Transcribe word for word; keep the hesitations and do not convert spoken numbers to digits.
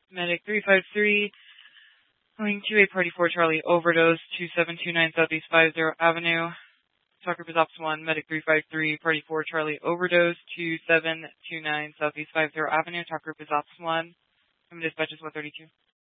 Medic three five three, going to a Party four Charlie overdose, two seven two nine Southeast five zero Avenue. Talk Group is Ops one, Medic three five three, Party four Charlie overdose, two seven two nine Southeast five zero Avenue. Talk Group is Ops one. I'm dispatches one thirty-two.